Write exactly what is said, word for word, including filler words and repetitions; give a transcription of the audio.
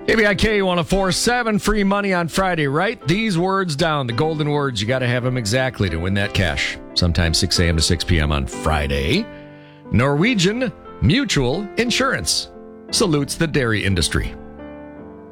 A B I K one oh four point seven, free money on Friday. Write these words down, the golden words. You got to have them exactly to win that cash. Sometime six a.m. to six p.m. on Friday. Norwegian Mutual Insurance salutes the dairy industry.